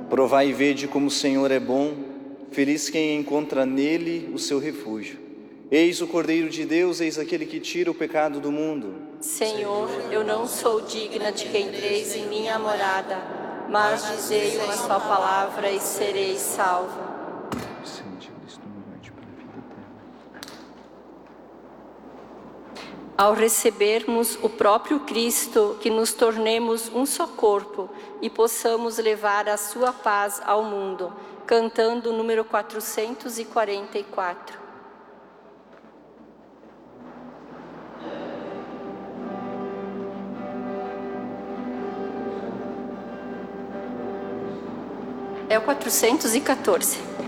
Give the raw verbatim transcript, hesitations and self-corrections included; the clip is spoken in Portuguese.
Provai e vede como o Senhor é bom, feliz quem encontra nele o seu refúgio. Eis o Cordeiro de Deus, eis aquele que tira o pecado do mundo. Senhor, eu não sou digna de que entreis em minha morada, mas dizei uma só palavra e serei salvo. Ao recebermos o próprio Cristo, que nos tornemos um só corpo e possamos levar a sua paz ao mundo, cantando o número quatrocentos e quarenta e quatro. É o quatrocentos e quatorze.